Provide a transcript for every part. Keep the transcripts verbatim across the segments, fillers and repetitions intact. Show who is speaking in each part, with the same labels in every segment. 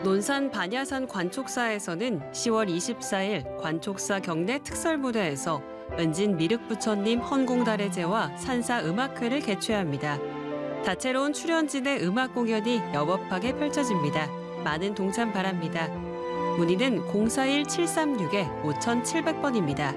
Speaker 1: 논산 반야산 관촉사에서는 시월 이십사일 관촉사 경내 특설무대에서 은진 미륵부처님 헌공달해제와 산사 음악회를 개최합니다. 다채로운 출연진의 음악 공연이 여법하게 펼쳐집니다. 많은 동참 바랍니다. 문의는 공사일 칠삼육 오칠공 번입니다.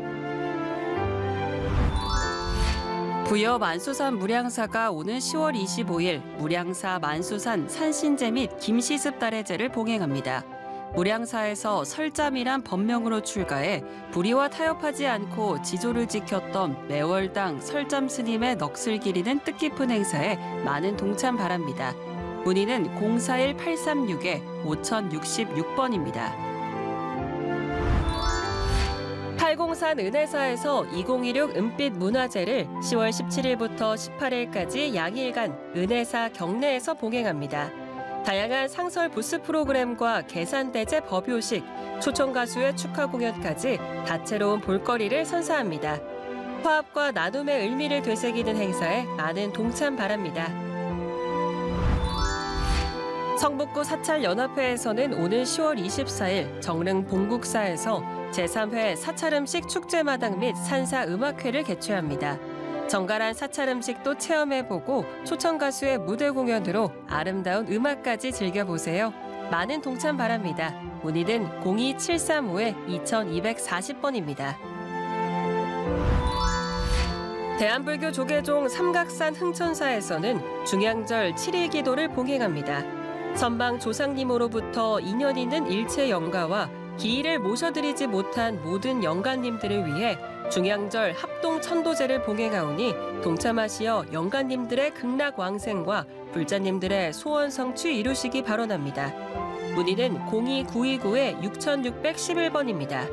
Speaker 1: 부여 만수산 무량사가 오는 시월 이십오일 무량사 만수산 산신제 및 김시습 달해제를 봉행합니다. 무량사에서 설잠이란 법명으로 출가해 불의와 타협하지 않고 지조를 지켰던 매월당 설잠 스님의 넋을 기리는 뜻깊은 행사에 많은 동참 바랍니다. 문의는 공사일 팔삼육 오천육십육 번입니다. 팔공산 은혜사에서 이천이십육 은빛 문화제를 시월 십칠일부터 십팔일까지 양일간 은혜사 경내에서 봉행합니다. 다양한 상설 부스 프로그램과 계산대제 법요식, 초청 가수의 축하 공연까지 다채로운 볼거리를 선사합니다. 화합과 나눔의 의미를 되새기는 행사에 많은 동참 바랍니다. 성북구 사찰연합회에서는 오는 시월 이십사일 정릉 봉국사에서 제삼회 사찰음식 축제마당 및 산사음악회를 개최합니다. 정갈한 사찰음식도 체험해보고 초청 가수의 무대 공연으로 아름다운 음악까지 즐겨보세요. 많은 동참 바랍니다. 문의는 공이 칠삼오 이천이백사십 번입니다. 대한불교 조계종 삼각산 흥천사에서는 중양절 칠일 기도를 봉행합니다. 선방 조상님으로부터 인연 있는 일체 영가와 기일을 모셔드리지 못한 모든 영가님들을 위해 중양절 합동 천도제를 봉행하오니 동참하시어 영가님들의 극락왕생과 불자님들의 소원 성취 이루시기 바라옵니다. 문의는 공이 구이구 육육일일 번입니다.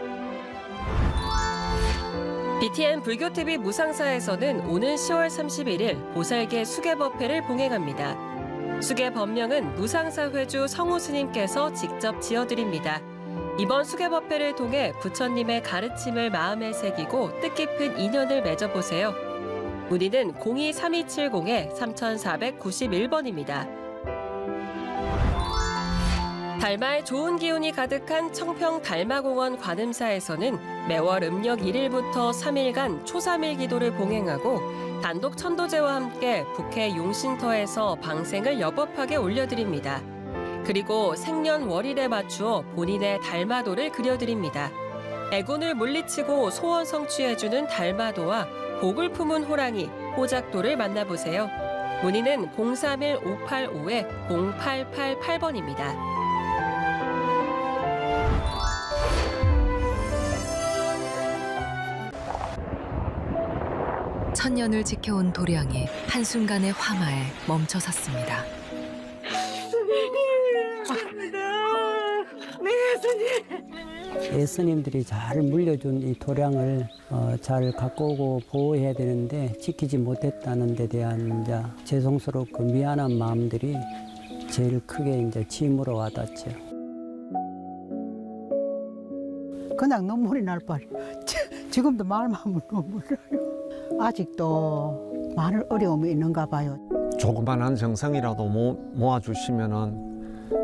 Speaker 1: 비티엔 불교티비 무상사에서는 오는 시월 삼십일일 보살계 수계법회를 봉행합니다. 수계 법명은 무상사 회주 성우 스님께서 직접 지어드립니다. 이번 수계법회를 통해 부처님의 가르침을 마음에 새기고 뜻깊은 인연을 맺어보세요. 문의는 공이 삼이칠공 삼사구일 번입니다. 달마의 좋은 기운이 가득한 청평 달마공원 관음사에서는 매월 음력 일일부터 삼일간 초삼일 기도를 봉행하고 단독 천도제와 함께 북해 용신터에서 방생을 여법하게 올려드립니다. 그리고 생년월일에 맞추어 본인의 달마도를 그려드립니다. 애군을 물리치고 소원 성취해주는 달마도와 복을 품은 호랑이, 호작도를 만나보세요. 문의는 공삼일 오팔오 공팔팔팔 번입니다.
Speaker 2: 천년을 지켜온 도량이 한순간의 화마에 멈춰 섰습니다.
Speaker 3: 예스님들이 잘 물려준 이 도량을 어, 잘 갖고 오고 보호해야 되는데 지키지 못했다는 데 대한 이제 죄송스럽고 미안한 마음들이 제일 크게 이제 짐으로 와닿죠.
Speaker 4: 그냥 눈물이 날 뻔. 지금도 말만 하면 눈물 나요. 아직도 많은 어려움이 있는가 봐요.
Speaker 5: 조그만한 정성이라도 모, 모아주시면은